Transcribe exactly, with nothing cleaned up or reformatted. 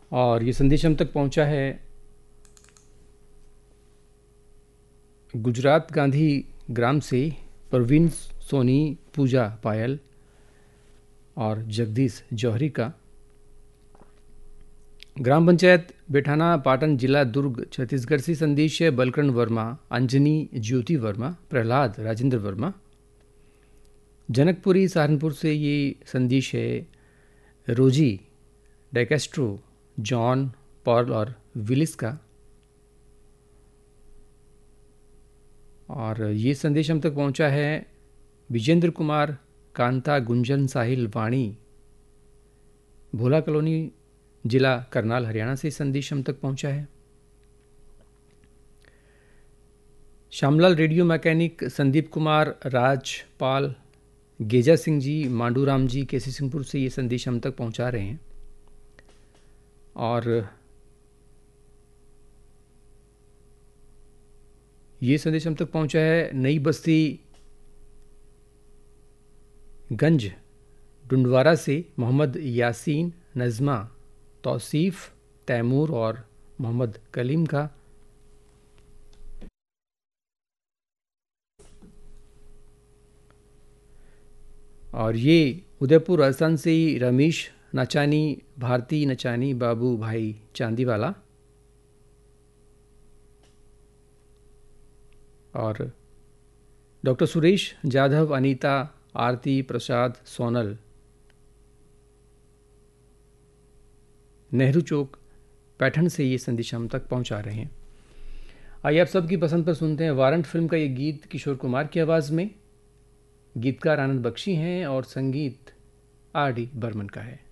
और ये संदेश हम तक पहुंचा है गुजरात गांधी ग्राम से परवीन सोनी, पूजा पायल और जगदीश जौहरी का। ग्राम पंचायत बेठाना, पाटन, जिला दुर्ग, छत्तीसगढ़ से संदेश है बलकरण वर्मा, अंजनी ज्योति वर्मा, प्रहलाद राजेंद्र वर्मा। जनकपुरी सहारनपुर से ये संदेश है रोजी डेकेस्ट्रो, जॉन पॉल और विलिस का। और ये संदेश हम तक पहुंचा है विजेंद्र कुमार, कांता, गुंजन, साहिल, वाणी, भोला कॉलोनी, जिला करनाल, हरियाणा से संदेश हम तक पहुंचा है। श्यामलाल रेडियो मैकेनिक, संदीप कुमार, राजपाल, गेजा सिंह जी, मांडूराम जी, केसी सिंहपुर से ये संदेश हम तक पहुंचा रहे हैं। और ये संदेश हम तक पहुंचा है नई बस्ती गंज डुंडवारा से मोहम्मद यासीन, नज़मा, तौसीफ, तैमूर और मोहम्मद कलीम का। और ये उदयपुर राजस्थान से ही रमेश नचानी, भारती नचानी, बाबू भाई चांदीवाला और डॉक्टर सुरेश जाधव, अनीता, आरती, प्रसाद, सोनल, नेहरू चौक, पैठन से ये संदेश हम तक पहुंचा रहे हैं। आइए आप सबकी पसंद पर सुनते हैं वारंट फिल्म का ये गीत किशोर कुमार की आवाज़ में। गीतकार आनंद बख्शी हैं और संगीत आर डी बर्मन का है।